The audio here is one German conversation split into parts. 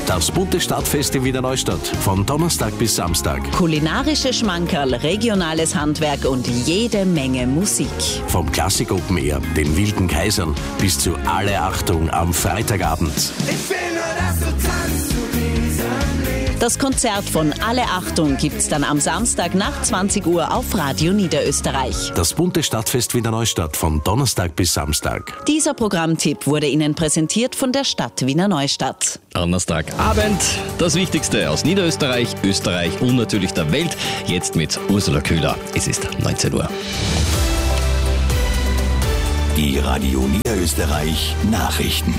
Das bunte Stadtfest in Wiener Neustadt. Von Donnerstag bis Samstag. Kulinarische Schmankerl, regionales Handwerk und jede Menge Musik. Vom Klassik Open Air, den Wilden Kaisern, bis zu Alle Achtung am Freitagabend. Ich will nur, dass du tanzt zu diesem Lied. Das Konzert von Alle Achtung gibt's dann am Samstag nach 20 Uhr auf Radio Niederösterreich. Das bunte Stadtfest Wiener Neustadt von Donnerstag bis Samstag. Dieser Programmtipp wurde Ihnen präsentiert von der Stadt Wiener Neustadt. Donnerstagabend, das Wichtigste aus Niederösterreich, Österreich und natürlich der Welt. Jetzt mit Ursula Köhler. Es ist 19 Uhr. Die Radio Niederösterreich Nachrichten.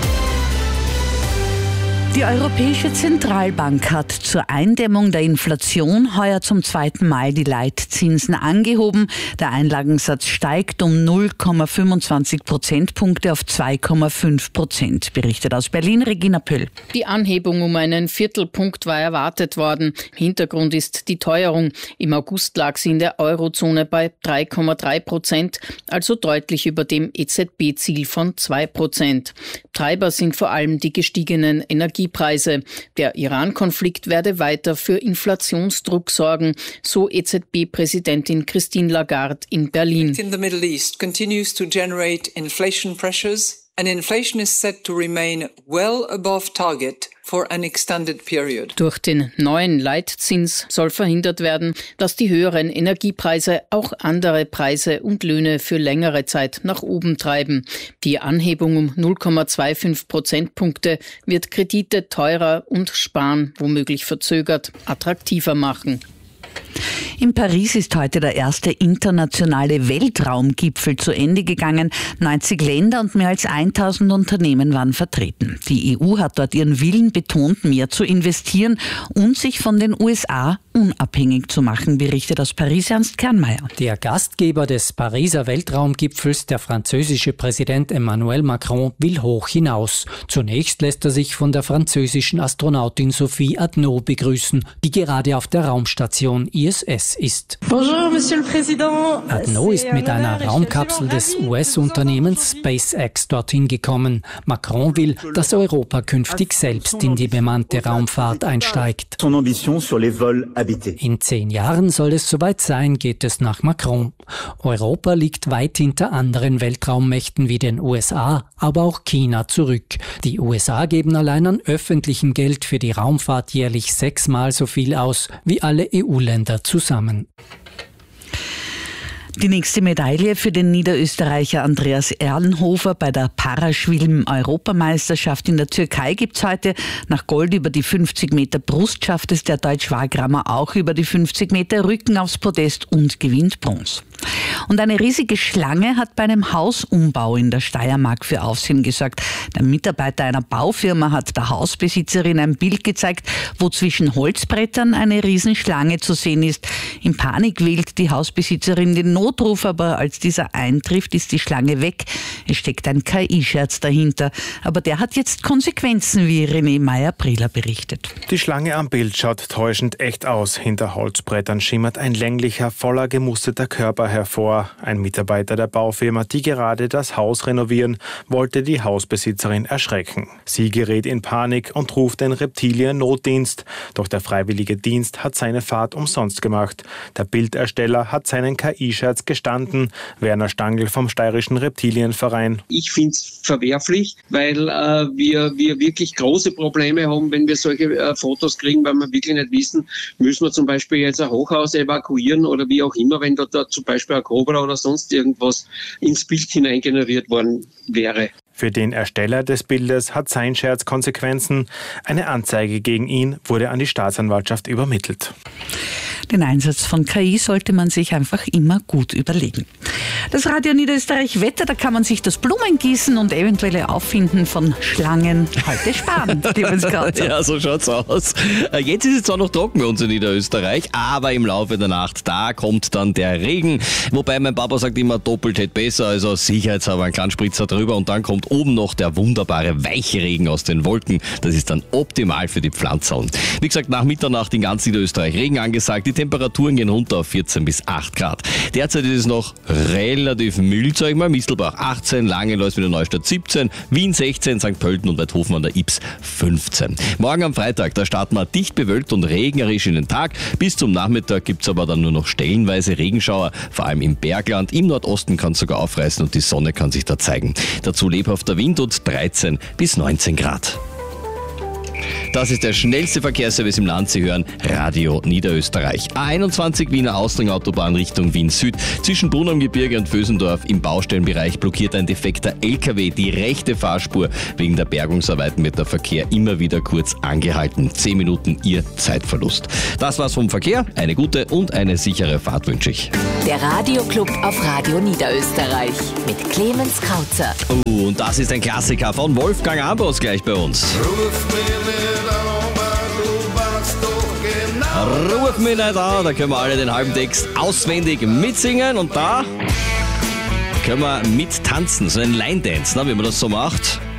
Die Europäische Zentralbank hat zur Eindämmung der Inflation heuer zum 2. Mal die Leitzinsen angehoben. Der Einlagensatz steigt um 0,25 Prozentpunkte auf 2,5%, berichtet aus Berlin Regina Pöll. Die Anhebung um einen Viertelpunkt war erwartet worden. Hintergrund ist die Teuerung. Im August lag sie in der Eurozone bei 3,3%, also deutlich über dem EZB-Ziel von 2%. Treiber sind vor allem die gestiegenen Energiepreise. Der Iran-Konflikt werde weiter für Inflationsdruck sorgen, so EZB-Präsidentin Christine Lagarde in Berlin. In the Middle East continues to generate inflation pressures, and inflation is set to remain well above target for an extended period. Durch den neuen Leitzins soll verhindert werden, dass die höheren Energiepreise auch andere Preise und Löhne für längere Zeit nach oben treiben. Die Anhebung um 0,25 Prozentpunkte wird Kredite teurer und Sparen womöglich verzögert attraktiver machen. In Paris ist heute der erste internationale Weltraumgipfel zu Ende gegangen. 90 Länder und mehr als 1000 Unternehmen waren vertreten. Die EU hat dort ihren Willen betont, mehr zu investieren und sich von den USA unabhängig zu machen, berichtet aus Paris Ernst Kernmeier. Der Gastgeber des Pariser Weltraumgipfels, der französische Präsident Emmanuel Macron, will hoch hinaus. Zunächst lässt er sich von der französischen Astronautin Sophie Adnot begrüßen, die gerade auf der Raumstation ISS ist. Bonjour, Monsieur le Président. Adnot ist mit einer Raumkapsel des US-Unternehmens SpaceX dorthin gekommen. Macron will, dass Europa künftig selbst in die bemannte Raumfahrt einsteigt. In 10 Jahren soll es soweit sein, geht es nach Macron. Europa liegt weit hinter anderen Weltraummächten wie den USA, aber auch China zurück. Die USA geben allein an öffentlichem Geld für die Raumfahrt jährlich 6-mal so viel aus wie alle EU-Länder zusammen. Die nächste Medaille für den Niederösterreicher Andreas Erlenhofer bei der Paraschwimmen-Europameisterschaft in der Türkei gibt's heute. Nach Gold über die 50 Meter Brust schafft es der Deutsch-Wagramer auch über die 50 Meter Rücken aufs Podest und gewinnt Bronze. Und eine riesige Schlange hat bei einem Hausumbau in der Steiermark für Aufsehen gesorgt. Der Mitarbeiter einer Baufirma hat der Hausbesitzerin ein Bild gezeigt, wo zwischen Holzbrettern eine Riesenschlange zu sehen ist. In Panik wählt die Hausbesitzerin den Notruf, aber als dieser eintrifft, ist die Schlange weg. Es steckt ein KI-Scherz dahinter. Aber der hat jetzt Konsequenzen, wie René Meyer-Brehler berichtet. Die Schlange am Bild schaut täuschend echt aus. Hinter Holzbrettern schimmert ein länglicher, voller gemusterter Körper hervor. Ein Mitarbeiter der Baufirma, die gerade das Haus renovieren, wollte die Hausbesitzerin erschrecken. Sie gerät in Panik und ruft den Reptilien-Notdienst. Doch der freiwillige Dienst hat seine Fahrt umsonst gemacht. Der Bildersteller hat seinen KI-Scherz gestanden. Werner Stangl vom Steirischen Reptilienverein. Ich finde es verwerflich, weil wir wirklich große Probleme haben, wenn wir solche Fotos kriegen, weil wir wirklich nicht wissen, müssen wir zum Beispiel jetzt ein Hochhaus evakuieren oder wie auch immer, wenn da zum Beispiel ein Cobra oder sonst irgendwas ins Bild hineingeneriert worden wäre. Für den Ersteller des Bildes hat sein Scherz Konsequenzen. Eine Anzeige gegen ihn wurde an die Staatsanwaltschaft übermittelt. Den Einsatz von KI sollte man sich einfach immer gut überlegen. Das Radio Niederösterreich Wetter, da kann man sich das Blumengießen und eventuelle Auffinden von Schlangen heute sparen. Ja, so schaut's aus. Jetzt ist es zwar noch trocken bei uns in Niederösterreich, aber im Laufe der Nacht, da kommt dann der Regen. Wobei mein Papa sagt immer, doppelt hätte besser, also sicherheitshalber ein kleinen Spritzer drüber und dann kommt oben noch der wunderbare weiche Regen aus den Wolken. Das ist dann optimal für die Pflanzen. Wie gesagt, nach Mitternacht in ganz Niederösterreich Regen angesagt. Die Temperaturen gehen runter auf 14 bis 8 Grad. Derzeit ist es noch relativ mild, sag ich mal. Mistelbach 18, Langenlois wieder Neustadt 17, Wien 16, St. Pölten und Weidhofen an der Ips 15. Morgen am Freitag, da starten wir dicht bewölkt und regnerisch in den Tag. Bis zum Nachmittag gibt es aber dann nur noch stellenweise Regenschauer, vor allem im Bergland. Im Nordosten kann es sogar aufreißen und die Sonne kann sich da zeigen. Dazu lebhafter Wind und 13 bis 19 Grad. Das ist der schnellste Verkehrsservice im Land. Sie hören Radio Niederösterreich. A21 Wiener Ausringautobahn Richtung Wien Süd. Zwischen Brunn am Gebirge und Vösendorf im Baustellenbereich blockiert ein defekter LKW die rechte Fahrspur. Wegen der Bergungsarbeiten wird der Verkehr immer wieder kurz angehalten. 10 Minuten Ihr Zeitverlust. Das war's vom Verkehr. Eine gute und eine sichere Fahrt wünsche ich. Der Radioclub auf Radio Niederösterreich mit Clemens Krauzer. Und das ist ein Klassiker von Wolfgang Ambros gleich bei uns. Ruf mich nicht an, da können wir alle den halben Text auswendig mitsingen und da können wir mittanzen, so ein Line-Dance, wie man das so macht.